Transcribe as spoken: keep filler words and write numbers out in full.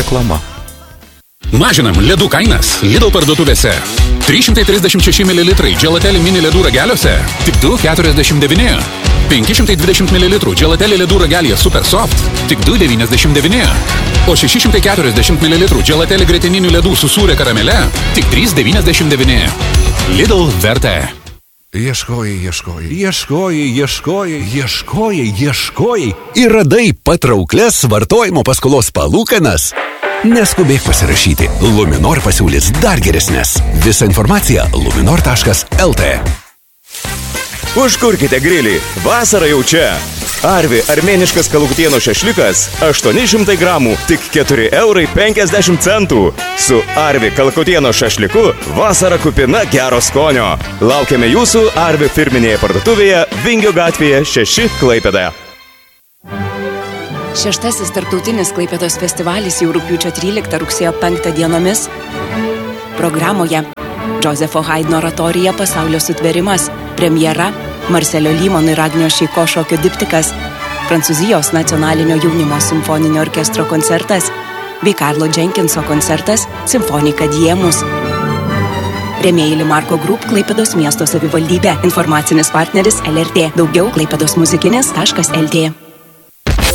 Reklama. Mažinam ledų kainas Lidl parduotuvėse. trys šimtai trisdešimt šeši mililitrai Gelateli mini ledų rageliuose tik du keturiasdešimt devyni. penki šimtai dvidešimt mililitrų Gelateli ledų ragelyje Super Soft tik du devyniasdešimt devyni. O šeši šimtai keturiasdešimt mililitrų Gelateli grietininių ledų su sūria karamele tik trys devyniasdešimt devyni. Lidl vertė. Ieškojai, ieškojai, ieškojai, ieškojai, ieškojai, ieškojai ir radai patrauklias vartojimo paskolos palūkanas. Neskubėk pasirašyti. Luminor pasiūlys dar geresnės. Visa informacija luminor taškas el tė. Užkurkite grilį. Vasara jau čia. Arvi armėniškas kalakutieno šašlikas aštuoni šimtai gramų, tik keturi eurai penkiasdešimt centų. Su Arvi kalakutieno šašliku vasara kupina gero skonio. Laukiame jūsų Arvi firminėje parduotuvėje Vingio gatvėje šeši Klaipėdoje. Šeštasis tarptautinis Klaipėdos festivalis jau rugpjūčio tryliktą rugsėjo penktą dienomis. Programoje Džozefo Haidno oratorija Pasaulio sutverimas, premjera, Marselio Lymon ir Agnio Šeiko šokio diptikas, Prancūzijos nacionalinio jaunimo simfoninio orkestro koncertas bei Karlo Jenkinso koncertas Simfonika Diemus. Rėmėjai Limarko Group, Klaipėdos miesto savivaldybė. Informacinis partneris el er tė. Daugiau klaipėdos muzikinis taškas el tė.